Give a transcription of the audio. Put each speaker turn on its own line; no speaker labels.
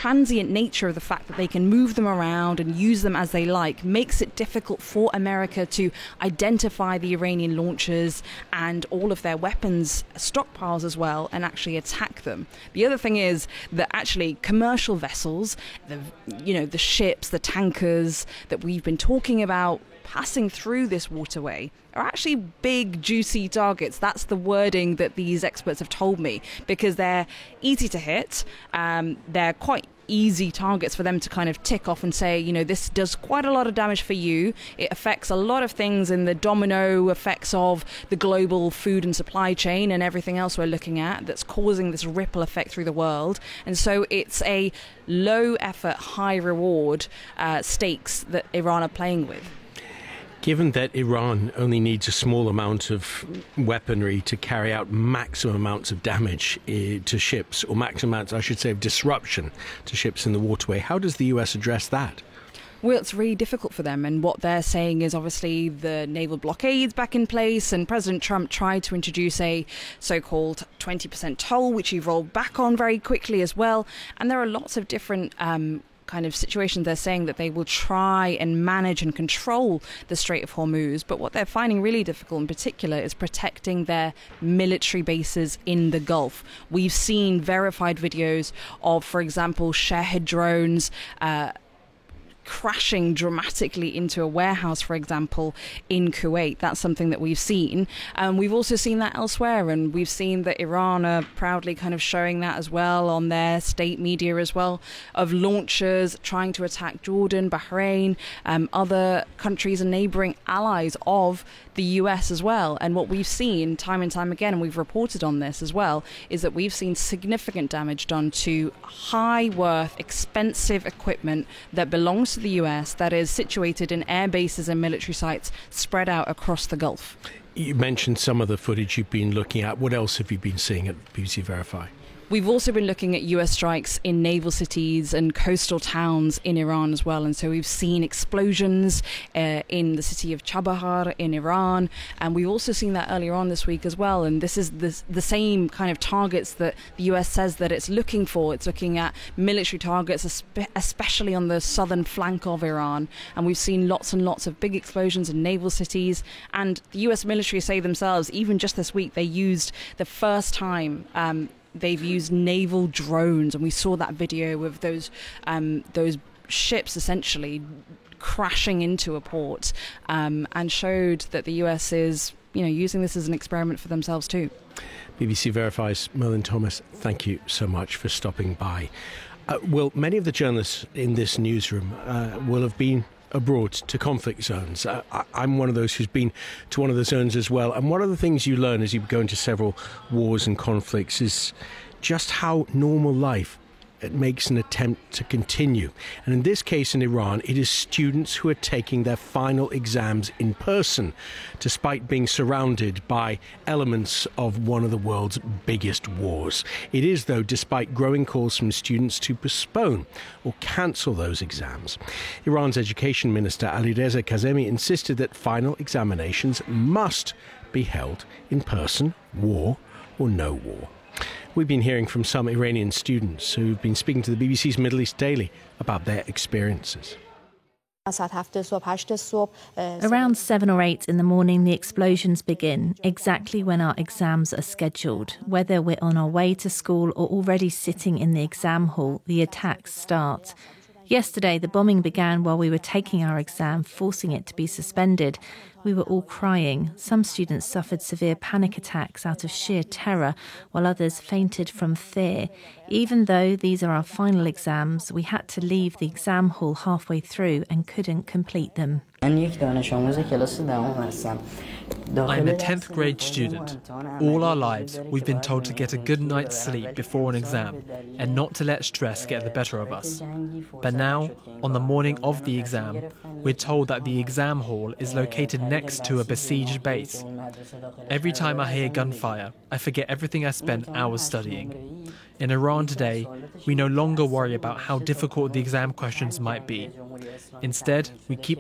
transient nature of the fact that they can move them around and use them as they like makes it difficult for America to identify the Iranian launchers and all of their weapons stockpiles as well and actually attack them. The other thing is that actually commercial vessels, the ships, the tankers that we've been talking about passing through this waterway are actually big, juicy targets. That's the wording that these experts have told me, because they're easy to hit. They're quite easy targets for them to kind of tick off and say, this does quite a lot of damage for you. It affects a lot of things in the domino effects of the global food and supply chain and everything else we're looking at that's causing this ripple effect through the world. And so it's a low effort, high reward stakes that Iran are playing with.
Given that Iran only needs a small amount of weaponry to carry out maximum amounts of damage to ships, or maximum amounts, I should say, of disruption to ships in the waterway, how does the US address that?
Well, it's really difficult for them, and what they're saying is obviously the naval blockade's back in place, and President Trump tried to introduce a so-called 20% toll, which he rolled back on very quickly as well, and there are lots of different kind of situations. They're saying that they will try and manage and control the Strait of Hormuz, but what they're finding really difficult in particular is protecting their military bases in the Gulf. We've seen verified videos of, for example, Shahed drones crashing dramatically into a warehouse, for example, in Kuwait. That's something that we've seen. We've also seen that elsewhere, and we've seen that Iran are proudly kind of showing that as well on their state media as well, of launchers trying to attack Jordan, Bahrain, other countries and neighbouring allies of the US as well. And what we've seen time and time again, and we've reported on this as well, is that we've seen significant damage done to high worth, expensive equipment that belongs to the US that is situated in air bases and military sites spread out across the Gulf.
You mentioned some of the footage you've been looking at. What else have you been seeing at BBC Verify?
We've also been looking at US strikes in naval cities and coastal towns in Iran as well. And so we've seen explosions in the city of Chabahar in Iran. And we've also seen that earlier on this week as well. And this is the same kind of targets that the US says that it's looking for. It's looking at military targets, especially on the southern flank of Iran. And we've seen lots and lots of big explosions in naval cities. And the US military say themselves, even just this week, they used the first time they've used naval drones, and we saw that video of those ships essentially crashing into a port, and showed that the US is, using this as an experiment for themselves too.
BBC Verify's Merlin Thomas, thank you so much for stopping by. Well, many of the journalists in this newsroom will have been abroad to conflict zones. I'm one of those who's been to one of the zones as well. And one of the things you learn as you go into several wars and conflicts is just how normal life it makes an attempt to continue. And in this case in Iran, it is students who are taking their final exams in person, despite being surrounded by elements of one of the world's biggest wars. It is, though, despite growing calls from students to postpone or cancel those exams. Iran's education minister Alireza Kazemi insisted that final examinations must be held in person, war or no war. We've been hearing from some Iranian students who've been speaking to the BBC's Middle East Daily about their experiences.
Around 7 or 8 in the morning, the explosions begin, exactly when our exams are scheduled. Whether we're on our way to school or already sitting in the exam hall, the attacks start. Yesterday, the bombing began while we were taking our exam, forcing it to be suspended. We were all crying. Some students suffered severe panic attacks out of sheer terror, while others fainted from fear. Even though these are our final exams, we had to leave the exam hall halfway through and couldn't complete them.
I'm a 10th grade student. All our lives, we've been told to get a good night's sleep before an exam and not to let stress get the better of us. But now, on the morning of the exam, we're told that the exam hall is located next to a besieged base. Every time I hear gunfire, I forget everything I spent hours studying. In Iran today, we no longer worry about how difficult the exam questions might be. Instead, we keep